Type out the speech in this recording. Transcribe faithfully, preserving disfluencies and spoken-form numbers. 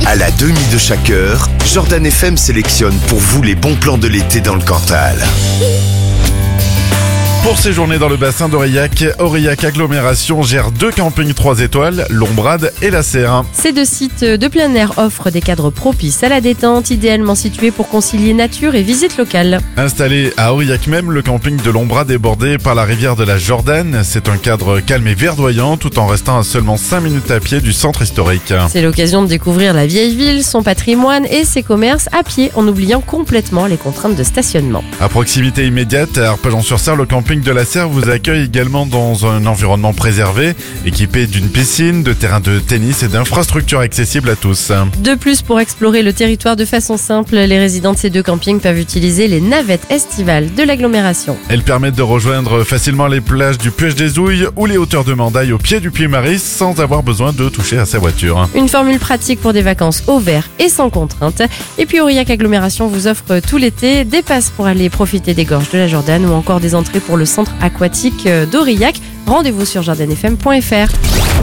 À la demi de chaque heure, Jordan F M sélectionne pour vous les bons plans de l'été dans le Cantal. Pour séjourner dans le bassin d'Aurillac, Aurillac Agglomération gère deux campings trois étoiles, l'Ombrade et la Serre. Ces deux sites de plein air offrent des cadres propices à la détente, idéalement situés pour concilier nature et visite locale. Installé à Aurillac même, le camping de l'Ombrade est bordé par la rivière de la Jordan. C'est un cadre calme et verdoyant tout en restant à seulement cinq minutes à pied du centre historique. C'est l'occasion de découvrir la vieille ville, son patrimoine et ses commerces à pied en oubliant complètement les contraintes de stationnement. À proximité immédiate, à Arpajon-sur-Serre, le camping de la Serre vous accueille également dans un environnement préservé, équipé d'une piscine, de terrains de tennis et d'infrastructures accessibles à tous. De plus, pour explorer le territoire de façon simple, les résidents de ces deux campings peuvent utiliser les navettes estivales de l'agglomération. Elles permettent de rejoindre facilement les plages du Puech des Ouilles ou les hauteurs de Mandaille au pied du Puy-Maris sans avoir besoin de toucher à sa voiture. Une formule pratique pour des vacances au vert et sans contrainte. Et puis Aurillac Agglomération vous offre tout l'été des passes pour aller profiter des gorges de la Jordan ou encore des entrées pour le centre aquatique d'Aurillac. Rendez-vous sur jordan f m point f r.